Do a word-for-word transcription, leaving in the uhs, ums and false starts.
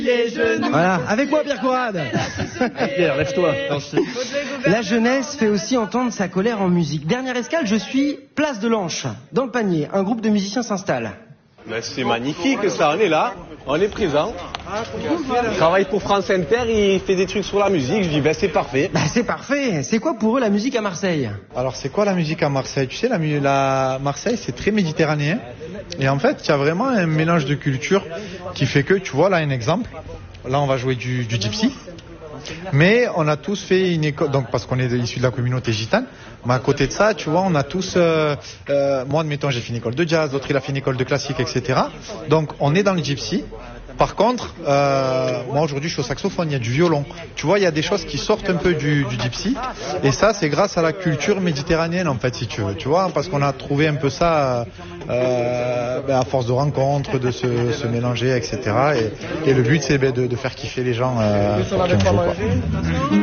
Voilà, avec moi Pierre Courade. Pierre, lève-toi. La jeunesse fait aussi entendre sa colère en musique. Dernière escale, je suis place de l'Anche. Dans le panier, un groupe de musiciens s'installe. Ben, c'est magnifique ça, on est là, on est présent. Il travaille pour France Inter, il fait des trucs sur la musique, je dis ben c'est parfait. Bah c'est parfait. C'est quoi pour eux la musique à Marseille? Alors c'est quoi la musique à Marseille? Tu sais, la, la Marseille c'est très méditerranéen. Et en fait, il y a vraiment un mélange de culture qui fait que, tu vois, là un exemple. Là on va jouer du, du gypsy. Mais on a tous fait une école, donc parce qu'on est issu de la communauté gitane. Mais à côté de ça, tu vois, on a tous, euh, euh, moi admettons, j'ai fait une école de jazz, l'autre il a fait une école de classique, et cetera. Donc on est dans le gypsy. Par contre, euh, moi aujourd'hui je suis au saxophone, il y a du violon. Tu vois, il y a des choses qui sortent un peu du, du gypsy. Et ça, c'est grâce à la culture méditerranéenne en fait, si tu veux. Tu vois, parce qu'on a trouvé un peu ça euh, ben, à force de rencontres, de se, se mélanger, et cetera. Et, et le but c'est ben, de, de faire kiffer les gens euh, pour qui on joue, quoi.